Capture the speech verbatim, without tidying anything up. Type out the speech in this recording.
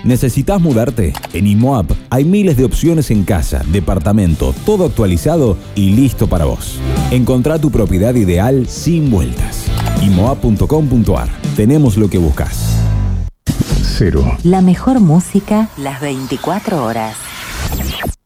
¿Necesitas mudarte? En IMOAP hay miles de opciones en casa, departamento, todo actualizado y listo para vos. Encontrá tu propiedad ideal sin vueltas. imoap punto com punto ar. Tenemos lo que buscas. Cero. La mejor música las veinticuatro horas.